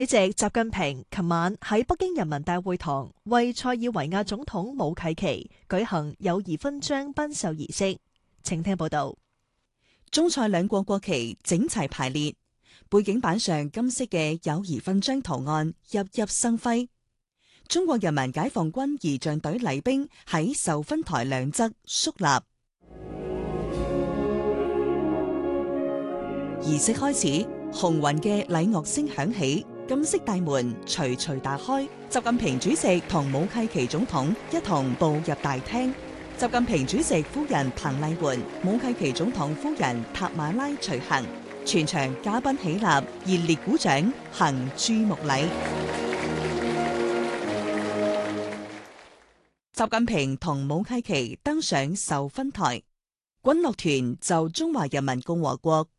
主席習近平琴晚喺北京人民大會堂為塞爾維亞總統武契奇舉行友誼勳章頒授儀式。請聽報道。 中塞兩國國旗整齊排列，背景板上金色嘅友誼勳章圖案熠熠生輝。中國人民解放軍儀仗隊禮兵喺授勳台兩側肅立。儀式開始，雄渾嘅禮樂聲響起，金色大門徐徐打開，習近平主席同武契奇總統一同步入大廳。習近平主席夫人彭麗媛、武契奇總統夫人塔馬拉隨行，全場嘉賓起立，熱烈鼓掌，行注目禮。習近平同武契奇登上授勳台，軍樂團就中華人民共和國